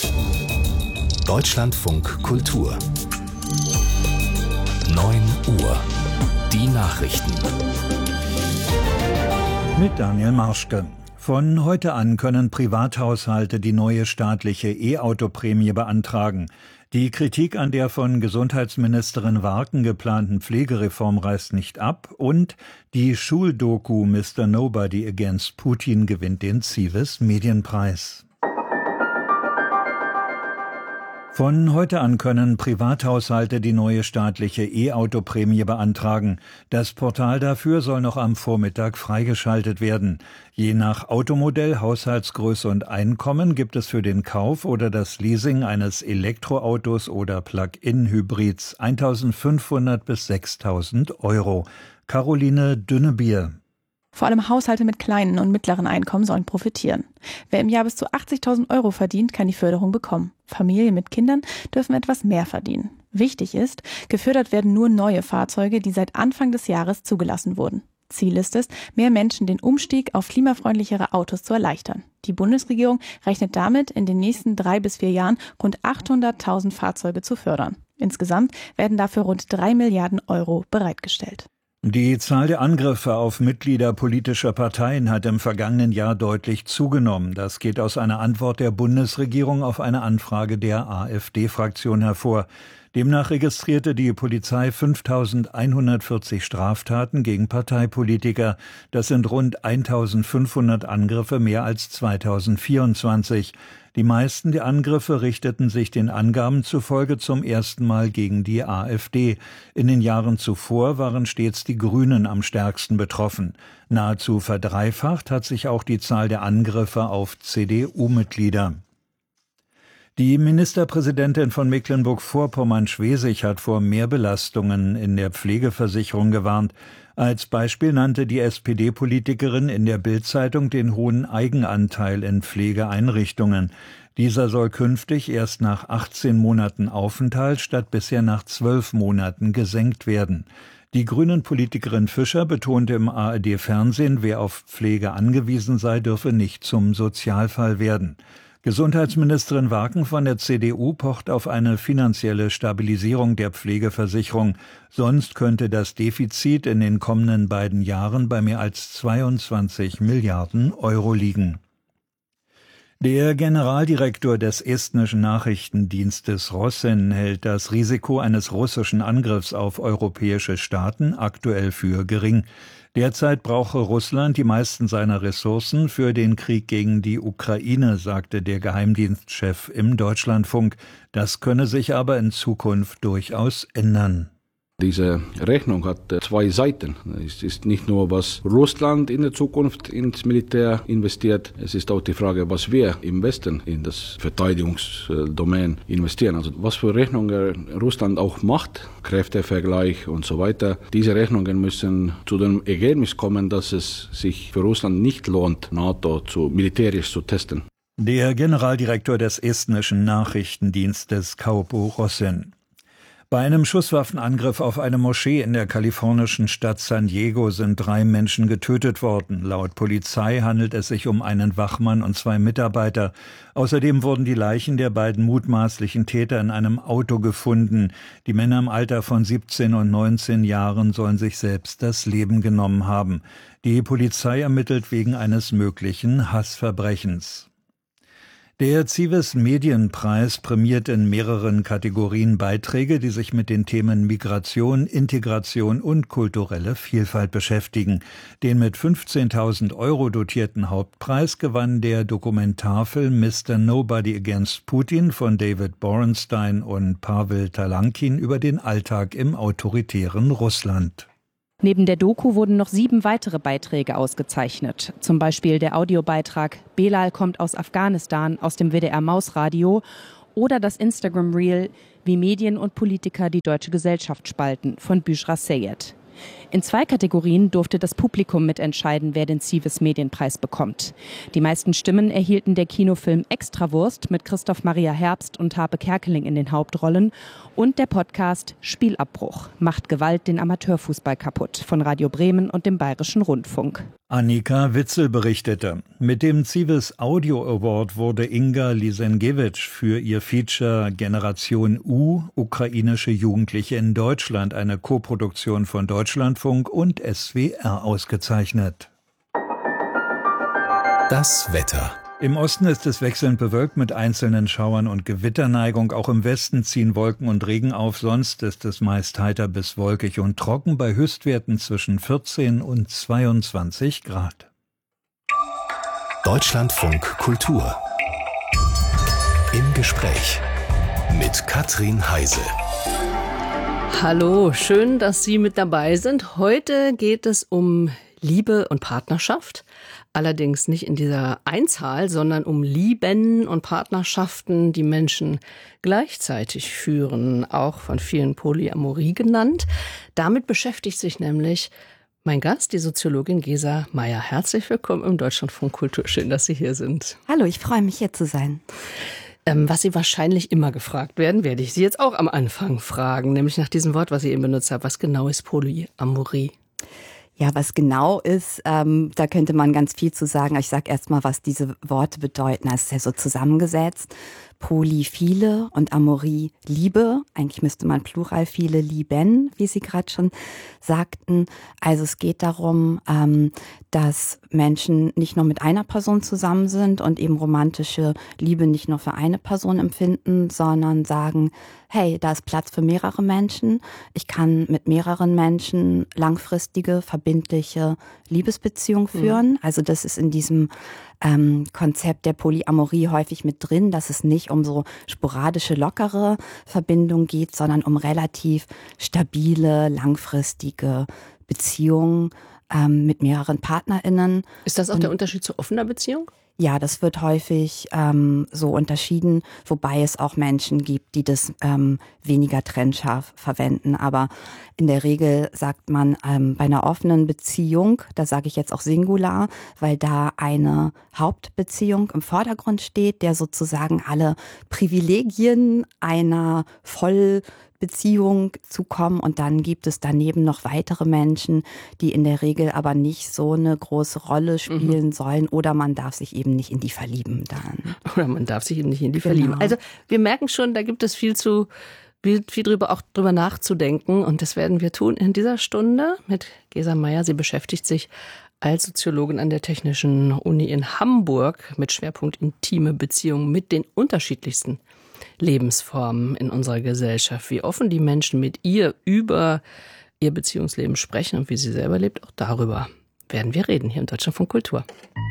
Deutschlandfunk Kultur 9 Uhr. Die Nachrichten. Mit Daniel Marschke. Von heute an können Privathaushalte die neue staatliche E-Auto-Prämie beantragen. Die Kritik an der von Gesundheitsministerin Warken geplanten Pflegereform reißt nicht ab und die Schuldoku Mr. Nobody Against Putin gewinnt den Civis Medienpreis. Von heute an können Privathaushalte die neue staatliche E-Auto-Prämie beantragen. Das Portal dafür soll noch am Vormittag freigeschaltet werden. Je nach Automodell, Haushaltsgröße und Einkommen gibt es für den Kauf oder das Leasing eines Elektroautos oder Plug-in-Hybrids 1.500 bis 6.000 Euro. Caroline Dünnebier. Vor allem Haushalte mit kleinen und mittleren Einkommen sollen profitieren. Wer im Jahr bis zu 80.000 Euro verdient, kann die Förderung bekommen. Familien mit Kindern dürfen etwas mehr verdienen. Wichtig ist, gefördert werden nur neue Fahrzeuge, die seit Anfang des Jahres zugelassen wurden. Ziel ist es, mehr Menschen den Umstieg auf klimafreundlichere Autos zu erleichtern. Die Bundesregierung rechnet damit, in den nächsten 3 bis 4 Jahren rund 800.000 Fahrzeuge zu fördern. Insgesamt werden dafür rund 3 Milliarden Euro bereitgestellt. Die Zahl der Angriffe auf Mitglieder politischer Parteien hat im vergangenen Jahr deutlich zugenommen. Das geht aus einer Antwort der Bundesregierung auf eine Anfrage der AfD-Fraktion hervor. Demnach registrierte die Polizei 5.140 Straftaten gegen Parteipolitiker. Das sind rund 1.500 Angriffe mehr als 2024. Die meisten der Angriffe richteten sich den Angaben zufolge zum ersten Mal gegen die AfD. In den Jahren zuvor waren stets die Grünen am stärksten betroffen. Nahezu verdreifacht hat sich auch die Zahl der Angriffe auf CDU-Mitglieder. Die Ministerpräsidentin von Mecklenburg-Vorpommern-Schwesig hat vor Mehrbelastungen in der Pflegeversicherung gewarnt. Als Beispiel nannte die SPD-Politikerin in der Bild-Zeitung den hohen Eigenanteil in Pflegeeinrichtungen. Dieser soll künftig erst nach 18 Monaten Aufenthalt statt bisher nach 12 Monaten gesenkt werden. Die Grünen-Politikerin Fischer betonte im ARD-Fernsehen, wer auf Pflege angewiesen sei, dürfe nicht zum Sozialfall werden. Gesundheitsministerin Warken von der CDU pocht auf eine finanzielle Stabilisierung der Pflegeversicherung. Sonst könnte das Defizit in den kommenden beiden Jahren bei mehr als 22 Milliarden Euro liegen. Der Generaldirektor des estnischen Nachrichtendienstes Rosen hält das Risiko eines russischen Angriffs auf europäische Staaten aktuell für gering. Derzeit brauche Russland die meisten seiner Ressourcen für den Krieg gegen die Ukraine, sagte der Geheimdienstchef im Deutschlandfunk. Das könne sich aber in Zukunft durchaus ändern. Diese Rechnung hat 2 Seiten. Es ist nicht nur, was Russland in der Zukunft ins Militär investiert, es ist auch die Frage, was wir im Westen in das Verteidigungsdomain investieren. Also was für Rechnungen Russland auch macht, Kräftevergleich und so weiter. Diese Rechnungen müssen zu dem Ergebnis kommen, dass es sich für Russland nicht lohnt, NATO militärisch zu testen. Der Generaldirektor des estnischen Nachrichtendienstes Kaupo Rosen. Bei einem Schusswaffenangriff auf eine Moschee in der kalifornischen Stadt San Diego sind 3 Menschen getötet worden. Laut Polizei handelt es sich um einen Wachmann und 2 Mitarbeiter. Außerdem wurden die Leichen der beiden mutmaßlichen Täter in einem Auto gefunden. Die Männer im Alter von 17 und 19 Jahren sollen sich selbst das Leben genommen haben. Die Polizei ermittelt wegen eines möglichen Hassverbrechens. Der Civis Medienpreis prämiert in mehreren Kategorien Beiträge, die sich mit den Themen Migration, Integration und kulturelle Vielfalt beschäftigen. Den mit 15.000 Euro dotierten Hauptpreis gewann der Dokumentarfilm Mr. Nobody Against Putin von David Borenstein und Pavel Talankin über den Alltag im autoritären Russland. Neben der Doku wurden noch 7 weitere Beiträge ausgezeichnet. Zum Beispiel der Audiobeitrag Belal kommt aus Afghanistan aus dem WDR Mausradio oder das Instagram-Reel Wie Medien und Politiker die deutsche Gesellschaft spalten von Büschra Seyed. In 2 Kategorien durfte das Publikum mitentscheiden, wer den Civis Medienpreis bekommt. Die meisten Stimmen erhielten der Kinofilm Extrawurst mit Christoph Maria Herbst und Harpe Kerkeling in den Hauptrollen und der Podcast Spielabbruch – Macht Gewalt den Amateurfußball kaputt von Radio Bremen und dem Bayerischen Rundfunk. Annika Witzel berichtete. Mit dem Civis Audio Award wurde Inga Lisenkiewicz für ihr Feature Generation U, ukrainische Jugendliche in Deutschland, eine Koproduktion von Deutschlandfunk und SWR, ausgezeichnet. Das Wetter. Im Osten ist es wechselnd bewölkt mit einzelnen Schauern und Gewitterneigung. Auch im Westen ziehen Wolken und Regen auf. Sonst ist es meist heiter bis wolkig und trocken bei Höchstwerten zwischen 14 und 22 Grad. Deutschlandfunk Kultur. Im Gespräch mit Katrin Heise. Hallo, schön, dass Sie mit dabei sind. Heute geht es um Liebe und Partnerschaft. Allerdings nicht in dieser Einzahl, sondern um Lieben und Partnerschaften, die Menschen gleichzeitig führen, auch von vielen Polyamorie genannt. Damit beschäftigt sich nämlich mein Gast, die Soziologin Gesa Meyer. Herzlich willkommen im Deutschlandfunk Kultur. Schön, dass Sie hier sind. Hallo, ich freue mich, hier zu sein. Was Sie wahrscheinlich immer gefragt werden, werde ich Sie jetzt auch am Anfang fragen, nämlich nach diesem Wort, was ich eben benutzt habe. Was genau ist Polyamorie? Ja, was genau ist, da könnte man ganz viel zu sagen. Ich sage erst mal, was diese Worte bedeuten. Es ist ja so zusammengesetzt. Poly, viele und Amorie, Liebe. Eigentlich müsste man Plural, viele lieben, wie Sie gerade schon sagten. Also es geht darum, dass Menschen nicht nur mit einer Person zusammen sind und eben romantische Liebe nicht nur für eine Person empfinden, sondern sagen, hey, da ist Platz für mehrere Menschen. Ich kann mit mehreren Menschen langfristige, verbindliche Liebesbeziehungen führen. Also das ist in diesem Konzept der Polyamorie häufig mit drin, dass es nicht um so sporadische, lockere Verbindungen geht, sondern um relativ stabile, langfristige Beziehungen mit mehreren PartnerInnen. Ist das auch der Unterschied zu offener Beziehung? Ja, das wird häufig so unterschieden, wobei es auch Menschen gibt, die das weniger trennscharf verwenden. Aber in der Regel sagt man bei einer offenen Beziehung, da sage ich jetzt auch Singular, weil da eine Hauptbeziehung im Vordergrund steht, der sozusagen alle Privilegien einer Vollbeziehung zukommen, und dann gibt es daneben noch weitere Menschen, die in der Regel aber nicht so eine große Rolle spielen sollen, oder man darf sich eben nicht in die verlieben dann. Oder man darf sich eben nicht in die verlieben. Also wir merken schon, da gibt es viel drüber nachzudenken, und das werden wir tun in dieser Stunde mit Gesa Meyer. Sie beschäftigt sich als Soziologin an der Technischen Uni in Hamburg mit Schwerpunkt intime Beziehungen mit den unterschiedlichsten Lebensformen in unserer Gesellschaft. Wie offen die Menschen mit ihr über ihr Beziehungsleben sprechen und wie sie selber lebt, auch darüber werden wir reden hier im Deutschlandfunk Kultur.